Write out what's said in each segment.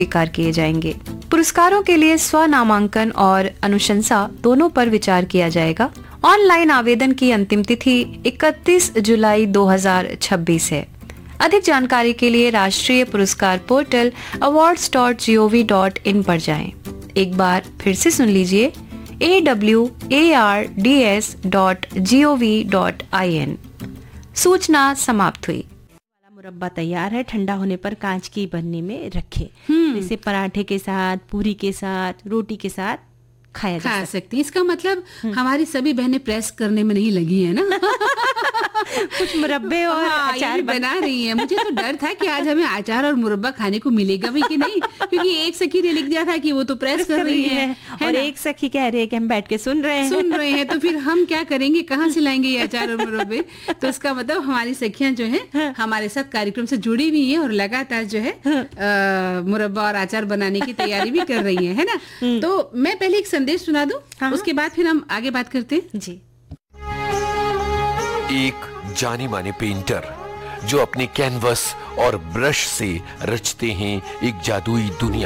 स्वीकार किए जाएंगे। पुरस्कारों के लिए स्व नामांकन और अनुशंसा दोनों पर विचार किया जाएगा। ऑनलाइन आवेदन की अंतिम तिथि 31 जुलाई 2026 है। अधिक जानकारी के लिए राष्ट्रीय पुरस्कार पोर्टल awards.gov.in पर जाएं। एक बार फिर से सुन लीजिए awards.gov.in। सूचना समाप्त हुई। मुरब्बा तैयार है, ठंडा होने पर कांच की बरनी में रखे। जैसे पराठे के साथ, पूरी के साथ, रोटी के साथ खा सकते हैं। इसका मतलब हमारी सभी बहनें प्रेस करने में नहीं लगी है ना। कुछ मुरब्बे और अचार बना रही हैं। मुझे तो डर था कि आज हमें अचार और मुरब्बा खाने को मिलेगा भी कि नहीं, क्योंकि एक सखी ने लिख दिया था कि वो तो प्रेस कर रही है और एक सखी कह रही है कि हम बैठ के सुन रहे हैं। तो फिर हम क्या करेंगे, कहाँ से लाएंगे ये अचार और मुरब्बे? तो इसका मतलब हमारी सखियां जो है हमारे साथ कार्यक्रम से जुड़ी हुई है और लगातार जो है मुरब्बा और अचार बनाने की तैयारी भी कर रही है ना। तो मैं पहले एक संदेश सुना दूं, उसके बाद फिर हम आगे बात करते हैं जी। एक जानी माने पेंटर जो अपने कैनवस और ब्रश से रचते हैं एक जादुई दुनिया,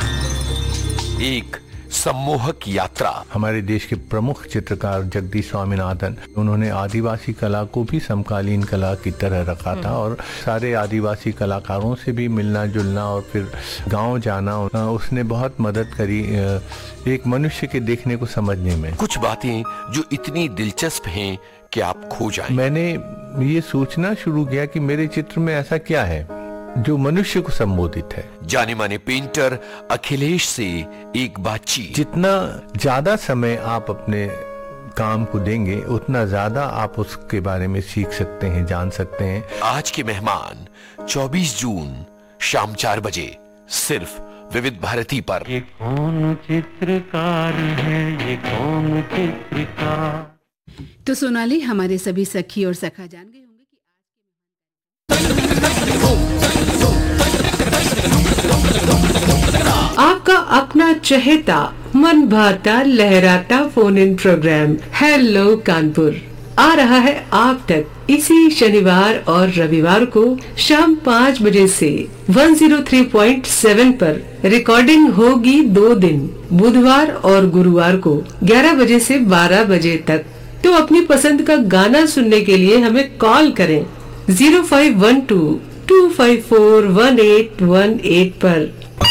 एक सम्मोहक यात्रा। हमारे देश के प्रमुख चित्रकार जगदीश स्वामीनाथन, उन्होंने आदिवासी कला को भी समकालीन कला की तरह रखा था और सारे आदिवासी कलाकारों से भी मिलना जुलना और फिर गांव जाना, उसने बहुत मदद करी एक मनुष्य के देखने को समझने में। कुछ बातें जो इतनी दिलचस्प हैं कि आप खो जाएं। मैंने ये सोचना शुरू किया कि मेरे चित्र में ऐसा क्या है जो मनुष्य को संबोधित है। जाने माने पेंटर अखिलेश से एक बातचीत। जितना ज्यादा समय आप अपने काम को देंगे उतना ज्यादा आप उसके बारे में सीख सकते हैं, जान सकते हैं। आज के मेहमान 24 जून शाम 4 बजे सिर्फ विविध भारती पर। ये कौन चित्रकार है, ये कौन चित्रकार। तो सोनाली, हमारे सभी सखी और सखा जान गए होंगे कि आपका अपना चहेता मन भाता लहराता phone in programme hello Kanpur आ रहा है आप तक इसी शनिवार और रविवार को शाम 5 बजे से 103.7 पर। रिकॉर्डिंग होगी 2 दिन, बुधवार और गुरुवार को 11 बजे से 12 बजे तक। तो अपनी पसंद का गाना सुनने के लिए हमें कॉल करें 0512-254-1818 पर।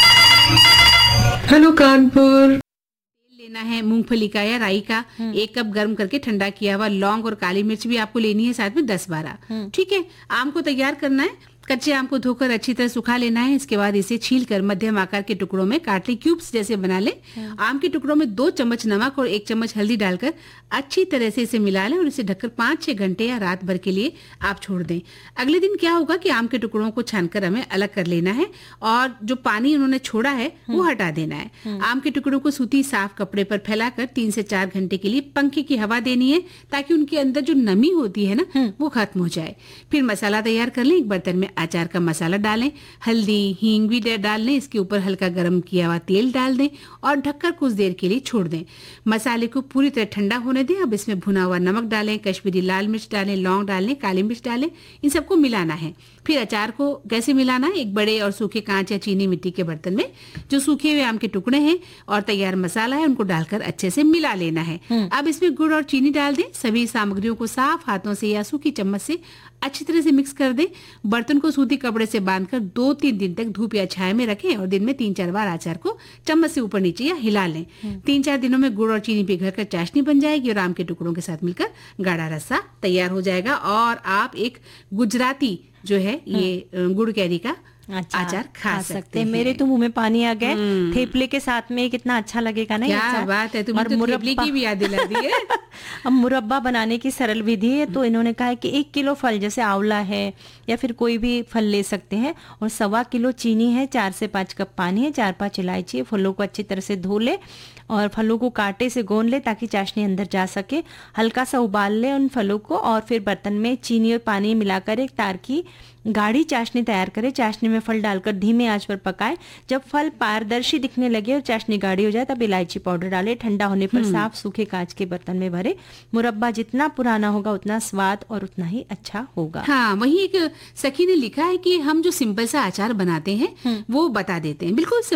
हेलो कानपुर। लेना है मूंगफली का या राई का 1 कप गर्म करके ठंडा किया हुआ, लौंग और काली मिर्च भी आपको लेनी है, साथ में 10-12। ठीक है। आम को तैयार करना है। कच्चे आम को धोकर अच्छी तरह सुखा लेना है। इसके बाद इसे छीलकर मध्यम आकार के टुकड़ों में काट ले, क्यूब्स जैसे बना ले। आम के टुकड़ों में 2 चम्मच नमक और 1 चम्मच हल्दी डालकर अच्छी तरह से इसे मिला लें और इसे ढककर 5-6 घंटे या रात भर के लिए आप छोड़ दें। अगले दिन क्या होगा कि आम के टुकड़ों को छानकर हमें अलग कर लेना है और जो पानी उन्होंने छोड़ा है वो हटा देना है। आम के टुकड़ों को सूती साफ कपड़े पर फैलाकर 3 से 4 घंटे के लिए पंखे की हवा देनी है ताकि उनके अंदर जो नमी होती है ना वो खत्म हो जाए। फिर मसाला तैयार कर लें। एक बर्तन में अचार का मसाला डालें, हल्दी हींग भी डाल लें। इसके ऊपर हल्का गर्म किया हुआ तेल डाल दें और ढककर कुछ देर के लिए छोड़ दें। मसाले को पूरी तरह ठंडा होने दें। अब इसमें भुना हुआ नमक डालें, कश्मीरी लाल मिर्च डालें, लौंग डालें, काली मिर्च डालें। इन सबको मिलाना है। फिर अचार को कैसे मिलाना है, एक बड़े और सूखे कांच या चीनी मिट्टी के बर्तन में जो सूखे हुए आम के टुकड़े हैं और तैयार मसाला है उनको डालकर अच्छे से मिला लेना है। अब इसमें गुड़ और चीनी डाल दें। सभी सामग्रियों को साफ हाथों से या सूखी चम्मच से अच्छी तरह से मिक्स कर दें। बर्तन को सूती कपड़े से बांधकर 2-3 दिन तक धूप या छाया में रखें और दिन में 3-4 बार अचार को चम्मच से ऊपर नीचे या हिला लें। 3-4 दिनों में गुड़ और चीनी पिघलकर चाशनी बन जाएगी और आम के टुकड़ों के साथ मिलकर गाढ़ा रस्सा तैयार हो जाएगा और आप एक गुजराती जो है ये गुड़ कैरी का अचार खा सकते हैं। मेरे तो मुंह में पानी आ गया। थेपले के साथ में कितना अच्छा लगेगा ना। क्या बात है, तुमने तो थेपले की भी याद दिला दी है। अब मुरब्बा बनाने की सरल विधि है। तो इन्होंने कहा है कि 1 किलो फल जैसे आंवला है या फिर कोई भी फल ले सकते हैं और 1.25 किलो चीनी है, 4 से 5 कप पानी है, 4-5 इलायची है। फलों को अच्छी तरह से धो ले और फलों को कांटे से गोंद ले ताकि चाशनी अंदर जा सके। हल्का सा उबाल ले उन फलों को और फिर बर्तन में चीनी और पानी मिलाकर एक तार की गाढ़ी चाशनी तैयार करें। चाशनी में फल डालकर धीमे आंच पर पकाएं। जब फल पारदर्शी दिखने लगे और चाशनी गाढ़ी हो जाए तब इलायची पाउडर डालें। ठंडा होने पर साफ सूखे कांच के बर्तन में भरे। मुरब्बा जितना पुराना होगा उतना स्वाद और उतना ही अच्छा होगा। हाँ, वही एक सखी ने लिखा है कि हम जो सिंपल सा अचार बनाते हैं वो बता देते हैं। बिल्कुल